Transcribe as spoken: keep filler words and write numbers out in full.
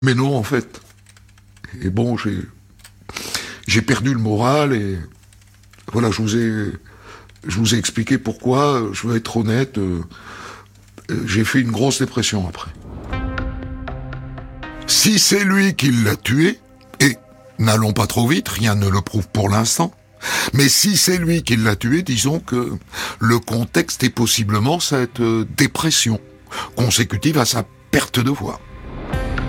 Mais non, en fait. Et bon, j'ai, j'ai perdu le moral et voilà, je vous ai, je vous ai expliqué pourquoi. Je veux être honnête, euh, j'ai fait une grosse dépression après. Si c'est lui qui l'a tué, et n'allons pas trop vite, rien ne le prouve pour l'instant, mais si c'est lui qui l'a tué, disons que le contexte est possiblement cette euh, dépression consécutive à sa perte de voix.